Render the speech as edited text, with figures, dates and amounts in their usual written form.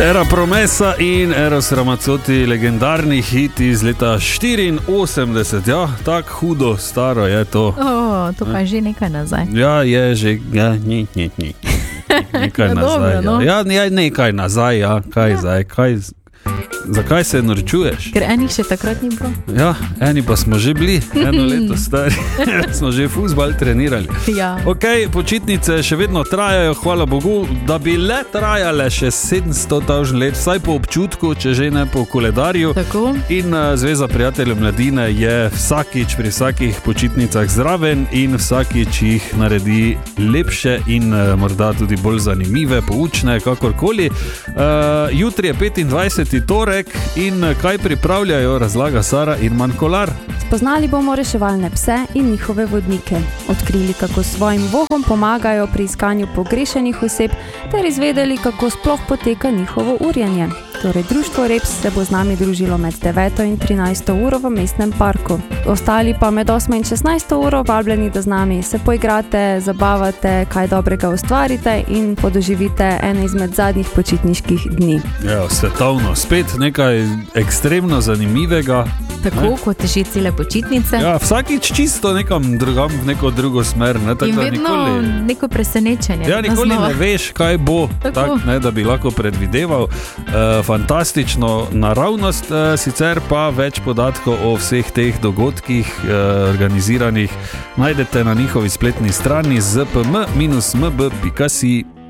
Terra Promesa in Eros Ramazzotti, legendarni hit iz leta 84. Ja, tako hudo staro je to. To pa je že nekaj nazaj. Ja, je že, ja, nekaj Ja, nazaj. dobro, no. Ja, nekaj nazaj, ja, kaj zdaj, zakaj se norčuješ? Ker enih še takrat ni bilo. Ja, eni pa smo že bili, eno leto stari, smo že fuzbal trenirali. Ja. Ok, počitnice še vedno trajajo, hvala Bogu, da bi le trajale še 700 let, vsaj po občutku, če že ne po koledarju. Tako. In Zveza prijateljev mladine je vsakič pri vsakih počitnicah zraven in vsakič jih naredi lepše in morda tudi bolj zanimive, poučne, kakorkoli. Jutri je 25. torek in kaj pripravljajo, razlaga Sara in Mankolar. Spoznali bomo reševalne pse in njihove vodnike, odkrili, kako svojim vohom pomagajo pri iskanju pogrešenih oseb, ter izvedeli, kako sploh poteka njihovo urjenje. Torej, društvo Reps se bo z nami družilo med 9. in 13. uro v mestnem parku. Ostali pa med 8. in 16. uro vabljeni, da z nami se poigrate, zabavate, kaj dobrega ustvarite in podoživite ene izmed zadnjih počitniških dni. Ja, svetovno, spet nekaj ekstremno zanimivega. Tako kot že cele počitnice. Ja, vsakič čisto nekam drugam, v neko drugo smer. Ne, tako In da vedno neko presenečenje. Ja, nikoli znova. ne veš, kaj bo, Tako. ne, da bi lahko predvideval. Fantastično naravnost, sicer pa več podatkov o vseh teh dogodkih organiziranih najdete na njihovi spletni strani zpm-mb.si.